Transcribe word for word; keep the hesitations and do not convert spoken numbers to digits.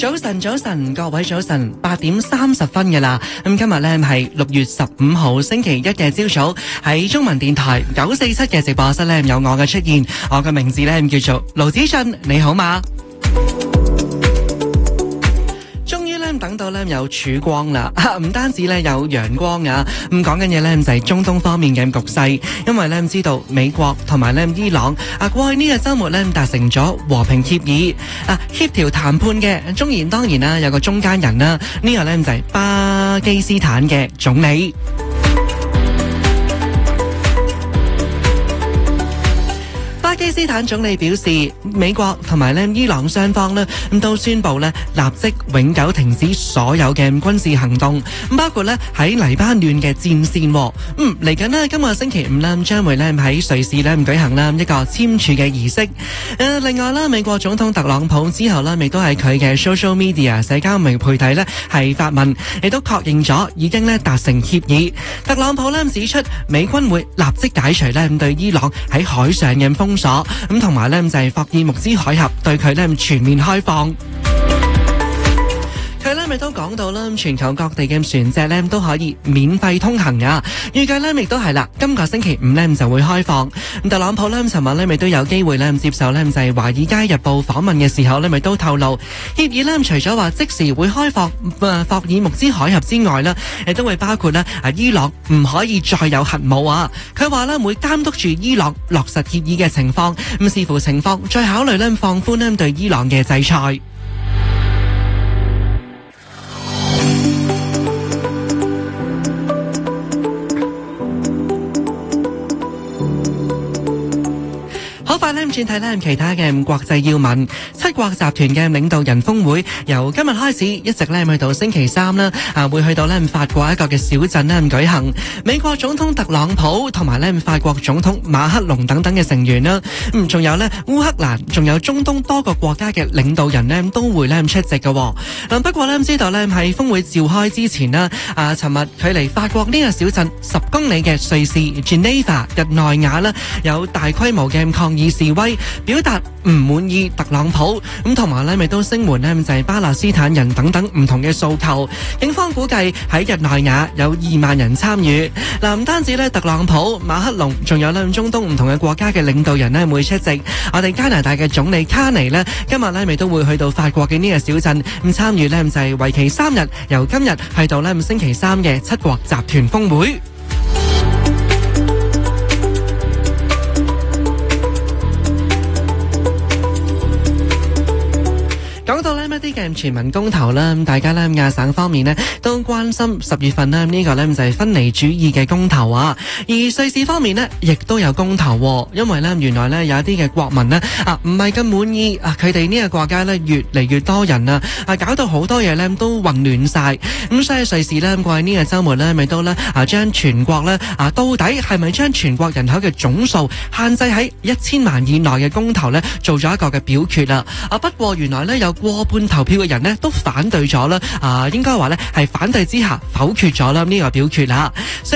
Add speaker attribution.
Speaker 1: 早晨，早晨，各位早晨，八點三十分嘅啦。咁今日咧係六月十五號星期一嘅朝早，喺中文電台九四七嘅直播室咧有我嘅出現，我嘅名字咧叫做盧子俊，你好嗎？等到咧有曙光啦，唔單止咧有陽光啊，咁講緊嘢咧就係中東方面嘅局勢，因為咧知道美國同埋咧伊朗啊過去呢個周末咧達成咗和平協議啊，協調談判嘅中然當然啦有個中間人啦，呢個咧就係巴基斯坦嘅總理。巴基斯坦總理表示，美國同埋咧伊朗雙方咧咁都宣布咧立即永久停止所有嘅軍事行動，包括咧喺黎巴嫩嘅戰線。嗯，嚟緊咧今個星期五咧將會咧喺瑞士咧舉行啦一個簽署嘅儀式。誒、呃，另外啦，美國總統特朗普之後咧亦都喺佢嘅 social media 社交媒體咧係發文，亦都確認咗已經咧達成協議。特朗普咧指出，美軍會立即解除咧對伊朗喺海上嘅封鎖。咁同埋咧就係霍爾木茲海峽對佢咧全面開放。佢咧咪都講到啦，全球各地嘅船隻咧都可以免費通行啊！預計咧亦都係啦，今個星期五咧就會開放。咁特朗普咧尋日咧咪都有機會咧接受咧就係華爾街日報訪問嘅時候咧咪都透露，協議咧除咗話即時會開放誒霍爾木茲海峽之外咧，亦都會包括咧啊伊朗唔可以再有核武啊！佢話咧會監督住伊朗落實協議嘅情況，咁視乎情況再考慮咧放寬咧對伊朗嘅制裁。好快咧，轉睇咧其他嘅國際要聞。七國集團嘅領導人峰會由今日開始，一直咧去到星期三啦，啊會去到咧法國一個嘅小鎮咧舉行。美國總統特朗普同埋咧法國總統馬克龍等等嘅成員啦，嗯，仲有咧烏克蘭，仲有中東多個國家嘅領導人咧都會咧出席嘅。嗱，不過咧知道咧喺峰會召開之前啦，啊，尋日距離法國呢個小鎮十公里嘅瑞士 Geneva 日內瓦啦，有大規模嘅抗議示威，表達唔滿意特朗普，咁同埋咧咪都聲援咧就係巴勒斯坦人等等唔同嘅訴求。警方估計喺日內瓦有二萬人參與。嗱，唔單止咧特朗普、馬克龍，仲有咧中東唔同嘅國家嘅領導人咧會出席。我哋加拿大嘅總理卡尼咧今日咧咪都會去到法國嘅呢個小鎮咁參與咧就係為期三日，由今日去到咧星期三嘅七國集團峰會。講到呢一啲嘅全民公投啦，大家呢亞省方面呢都關心十月份呢呢個呢就係分離主義嘅公投啊，而瑞士方面呢亦都有公投，因為呢原來呢有一啲嘅國民呢啊唔係咁滿意啊，佢哋呢個國家呢越嚟越多人啊，啊搞到好多嘢呢都混亂晒，咁所以瑞士呢過去呢個周末呢咪都呢啊將全國呢啊到底係咪將全國人口嘅總數限制喺一千萬以內嘅公投呢做咗一個嘅表決啦，啊不過原來呢有過半投票嘅人呢都反對咗啦，啊應該話呢係反對之下否決咗啦呢個表決啦。